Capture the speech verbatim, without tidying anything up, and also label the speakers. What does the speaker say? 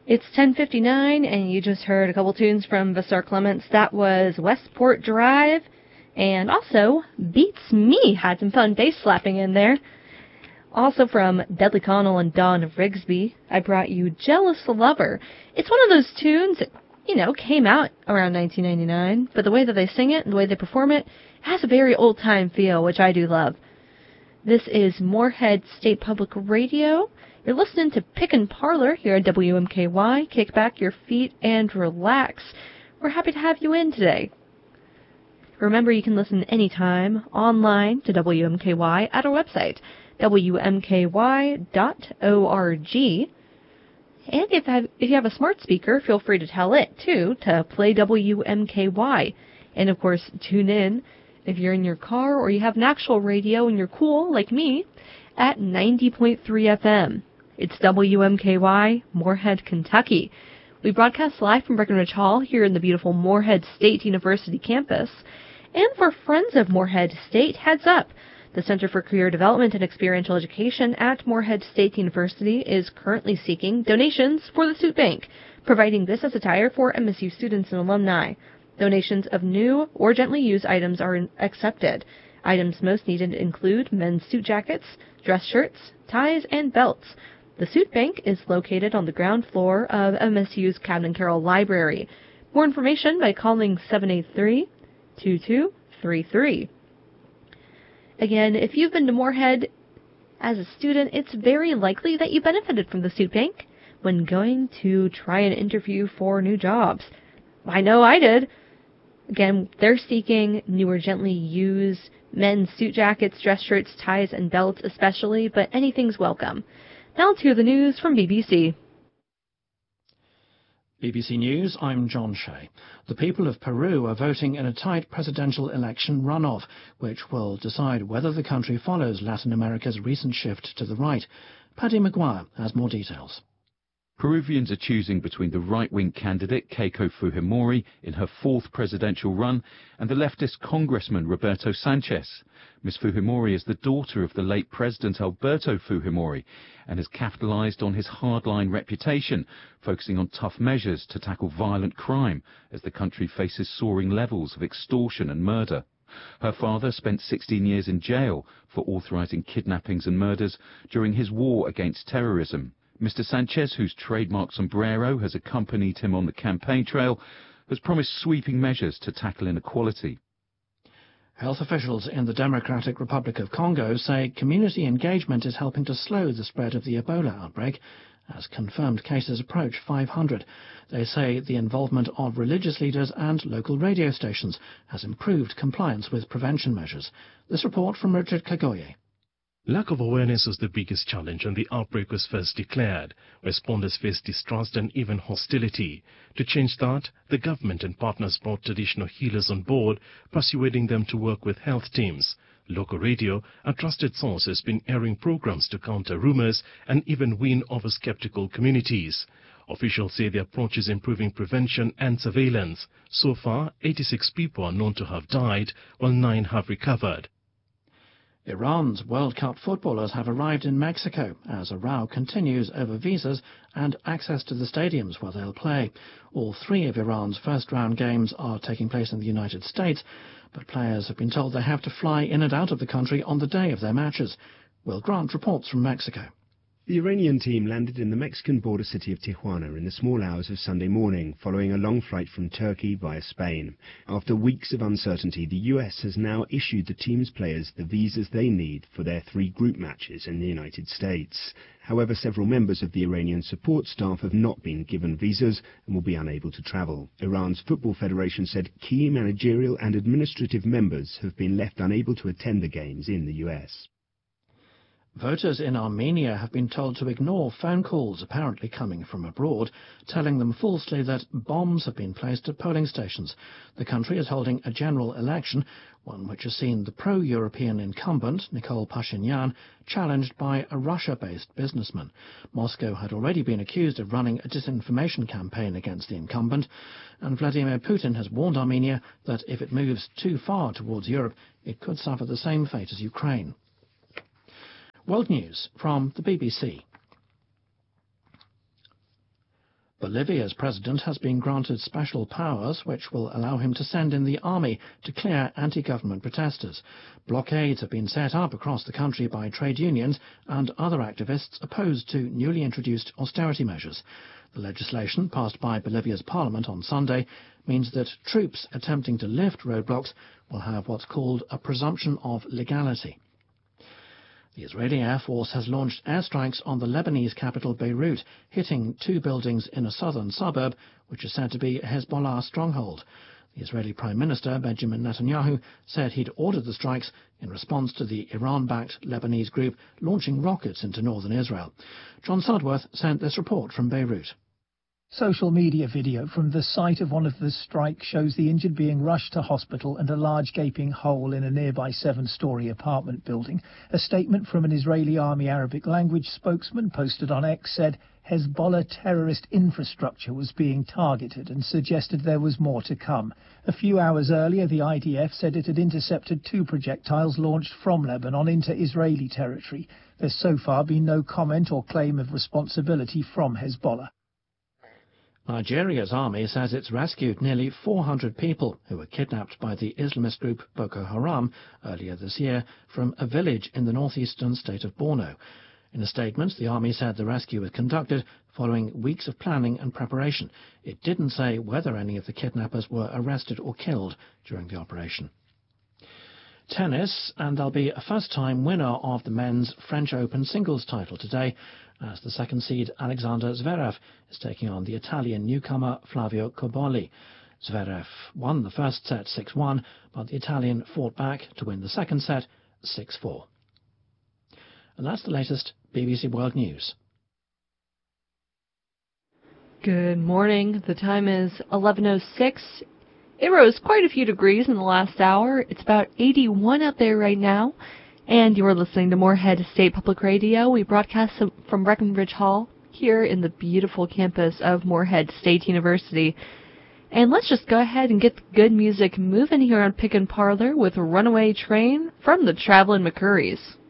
Speaker 1: It's ten fifty-nine, and you just heard a couple tunes from Vassar Clements. That was Westport Drive, and also Beats Me had some fun bass slapping in there. Also from Deadly Connell and Dawn Rigsby, I brought you Jealous Lover. It's one of those tunes that, you know, came out around nineteen ninety-nine, but the way that they sing it and the way they perform it has a very old-time feel, which I do love. This is Moorhead State Public Radio. You're listening to Pickin' Parlor here at W M K Y. Kick back your feet and relax. We're happy to have you in today. Remember, you can listen anytime online to W M K Y at our website, W M K Y dot org. And if, have, if you have a smart speaker, feel free to tell it, too, to play W M K Y. And, of course, tune in if you're in your car or you have an actual radio and you're cool, like me, at ninety point three F M. It's W M K Y, Moorhead, Kentucky. We broadcast live from Breckenridge Hall here in the beautiful Moorhead State University campus. And for friends of Moorhead State, heads up. The Center for Career Development and Experiential Education at Moorhead State University is currently seeking donations for the Suit Bank, providing business attire for M S U students and alumni. Donations of new or gently used items are accepted. Items most needed include men's suit jackets, dress shirts, ties, and belts. The Suit Bank is located on the ground floor of M S U's Cabot and Carroll Library. More information by calling seven eight three, two two three three. Again, if you've been to Moorhead as a student, it's very likely that you benefited from the Suit Bank when going to try an interview for new jobs. I know I did. Again, they're seeking new or gently used men's suit jackets, dress shirts, ties, and belts especially, but anything's welcome. Now to the news from B B C.
Speaker 2: B B C News, I'm John Shea. The people of Peru are voting in a tight presidential election runoff, which will decide whether the country follows Latin America's recent shift to the right. Paddy Maguire has more details.
Speaker 3: Peruvians are choosing between the right-wing candidate Keiko Fujimori in her fourth presidential run and the leftist congressman Roberto Sanchez. Miz Fujimori is the daughter of the late President Alberto Fujimori and has capitalized on his hardline reputation, focusing on tough measures to tackle violent crime as the country faces soaring levels of extortion and murder. Her father spent sixteen years in jail for authorizing kidnappings and murders during his war against terrorism. Mister Sanchez, whose trademark sombrero has accompanied him on the campaign trail, has promised sweeping measures to tackle inequality.
Speaker 2: Health officials in the Democratic Republic of Congo say community engagement is helping to slow the spread of the Ebola outbreak as confirmed cases approach five hundred. They say the involvement of religious leaders and local radio stations has improved compliance with prevention measures. This report from Richard Kagoye.
Speaker 4: Lack of awareness was the biggest challenge when the outbreak was first declared. Responders faced distrust and even hostility. To change that, the government and partners brought traditional healers on board, persuading them to work with health teams. Local radio, a trusted source, has been airing programs to counter rumors and even win over skeptical communities. Officials say the approach is improving prevention and surveillance. So far, eighty-six people are known to have died, while nine have recovered.
Speaker 2: Iran's World Cup footballers have arrived in Mexico as a row continues over visas and access to the stadiums where they'll play. All three of Iran's first-round games are taking place in the United States, but players have been told they have to fly in and out of the country on the day of their matches. Will Grant reports from Mexico.
Speaker 5: The Iranian team landed in the Mexican border city of Tijuana in the small hours of Sunday morning, following a long flight from Turkey via Spain. After weeks of uncertainty, the U S has now issued the team's players the visas they need for their three group matches in the United States. However, several members of the Iranian support staff have not been given visas and will be unable to travel. Iran's Football Federation said key managerial and administrative members have been left unable to attend the games in the U S.
Speaker 2: Voters in Armenia have been told to ignore phone calls apparently coming from abroad, telling them falsely that bombs have been placed at polling stations. The country is holding a general election, one which has seen the pro-European incumbent, Nikol Pashinyan, challenged by a Russia-based businessman. Moscow had already been accused of running a disinformation campaign against the incumbent, and Vladimir Putin has warned Armenia that if it moves too far towards Europe, it could suffer the same fate as Ukraine. World News from the B B C. Bolivia's president has been granted special powers which will allow him to send in the army to clear anti-government protesters. Blockades have been set up across the country by trade unions and other activists opposed to newly introduced austerity measures. The legislation passed by Bolivia's parliament on Sunday means that troops attempting to lift roadblocks will have what's called a presumption of legality. The Israeli Air Force has launched airstrikes on the Lebanese capital Beirut, hitting two buildings in a southern suburb, which is said to be a Hezbollah stronghold. The Israeli Prime Minister, Benjamin Netanyahu, said he'd ordered the strikes in response to the Iran-backed Lebanese group launching rockets into northern Israel. John Sudworth sent this report from Beirut.
Speaker 6: Social media video from the site of one of the strikes shows the injured being rushed to hospital and a large gaping hole in a nearby seven-storey apartment building. A statement from an Israeli Army Arabic language spokesman posted on X said Hezbollah terrorist infrastructure was being targeted and suggested there was more to come. A few hours earlier, the I D F said it had intercepted two projectiles launched from Lebanon into Israeli territory. There's so far been no comment or claim of responsibility from Hezbollah.
Speaker 2: Nigeria's army says it's rescued nearly four hundred people who were kidnapped by the Islamist group Boko Haram earlier this year from a village in the northeastern state of Borno. In a statement, the army said the rescue was conducted following weeks of planning and preparation. It didn't say whether any of the kidnappers were arrested or killed during the operation. Tennis, and there'll be a first-time winner of the men's French Open singles title today, as the second seed Alexander Zverev is taking on the Italian newcomer Flavio Cobolli. Zverev won the first set six one, but the Italian fought back to win the second set six four. And that's the latest B B C World News.
Speaker 1: Good morning. The time is eleven oh six. It rose quite a few degrees in the last hour. It's about eighty-one out there right now. And you're listening to Moorhead State Public Radio. We broadcast from Breckenridge Hall here in the beautiful campus of Moorhead State University. And let's just go ahead and get the good music moving here on Pick and Parlor with Runaway Train from the Travelin' McCurries.